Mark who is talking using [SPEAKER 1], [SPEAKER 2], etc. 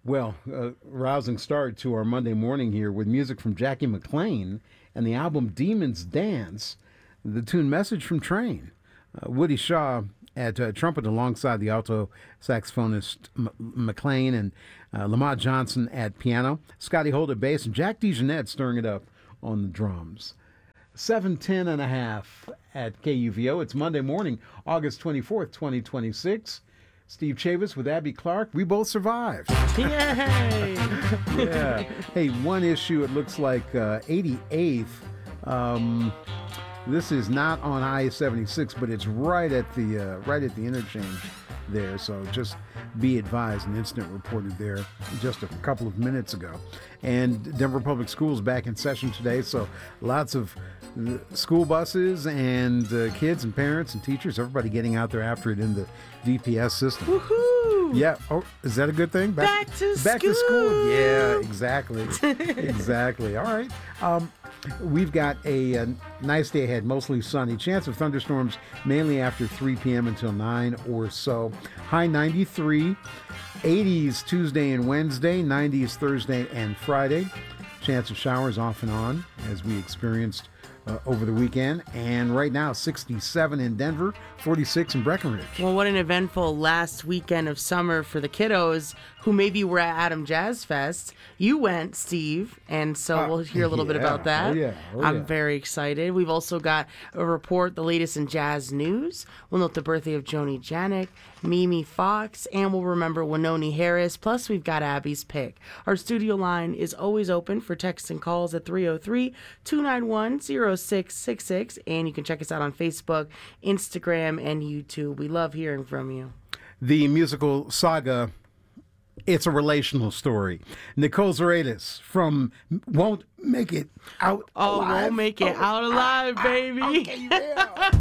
[SPEAKER 1] Well, rousing start to our Monday morning here with music from Jackie McLean and the album Demons Dance, the tune Message from Train. Woody Shaw at trumpet alongside the alto saxophonist McLean and Lamont Johnson at piano, Scotty Holt at bass, and Jack DeJohnette stirring it up on the drums. 7:10 and a half at KUVO. It's Monday morning, August 24th, 2026. Steve Chavis with Abby Clark. We both survived.
[SPEAKER 2] Yay!
[SPEAKER 1] Yeah. Hey, one issue, it looks like 88th. This is not on I-76, but it's right at the interchange there. So just be advised, an incident reported there just a couple of minutes ago. And Denver Public Schools back in session today, so lots of school buses and kids and parents and teachers, everybody getting out there after it in the DPS system.
[SPEAKER 2] Woohoo!
[SPEAKER 1] Yeah. Oh, is that a good thing?
[SPEAKER 2] Back to
[SPEAKER 1] school. Yeah, exactly. Exactly. All right. We've got a nice day ahead, mostly sunny. Chance of thunderstorms mainly after 3 p.m. until 9 or so. High 93. 80s Tuesday and Wednesday. 90s Thursday and Friday. Chance of showers off and on, as we experienced over the weekend. And right now, 67 in Denver, 46 in Breckenridge.
[SPEAKER 2] Well, what an eventful last weekend of summer for the kiddos who maybe were at Adam Jazz Fest. You went, Steve, and so we'll hear a little bit about that. I'm very excited. We've also got a report, the latest in jazz news. We'll note the birthday of Joni Janik, Mimi Fox, and we'll remember Wynonie Harris. Plus, we've got Abby's pick. Our studio line is always open for texts and calls at 303-291-0666, and you can check us out on Facebook, Instagram, and YouTube. We love hearing from you.
[SPEAKER 1] The musical saga, it's a relational story. Nicole Zoraidis from Won't Make It Out Alive.
[SPEAKER 2] Won't Make It Out Alive, baby.
[SPEAKER 1] Okay, yeah.